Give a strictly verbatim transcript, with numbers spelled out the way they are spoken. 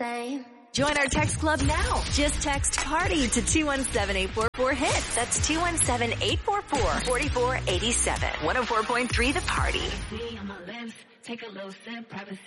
same. Join our text club now. Just text PARTY to two one seven, eight four four, HIT. That's two one seven, eight four four, four four eight seven. one oh four point three The Party. On my lips, take a little sip, privacy.